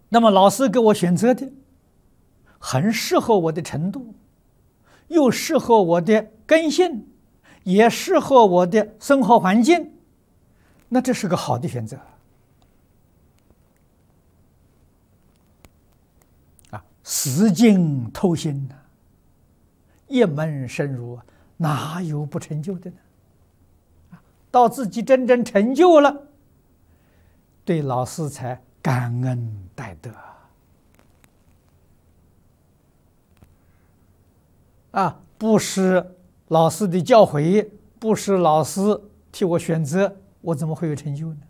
那么老师给我选择的很适合我的程度，又适合我的根性，也适合我的生活环境，那这是个好的选择啊！死境透心呐，一门深入，哪有不成就的呢？到自己真正成就了，对老师才感恩戴德啊！不是老师的教诲，不是老师替我选择，我怎么会有成就呢？